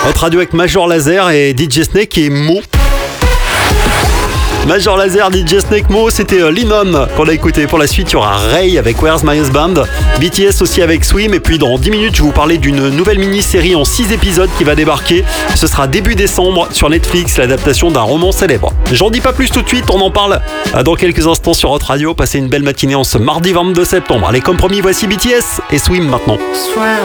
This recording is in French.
Hot Radio avec Major Lazer et DJ Snake et Mo. Major Lazer, DJ Snake, Mo, c'était Linon qu'on a écouté. Pour la suite, il y aura Ray avec Where's My Husband, BTS aussi avec Swim, et puis dans 10 minutes, je vais vous parler d'une nouvelle mini-série en 6 épisodes qui va débarquer. Ce sera début décembre sur Netflix, l'adaptation d'un roman célèbre. J'en dis pas plus tout de suite, on en parle dans quelques instants sur Hot Radio. Passez une belle matinée en ce mardi 22 septembre. Allez, comme promis, voici BTS et Swim maintenant. Swear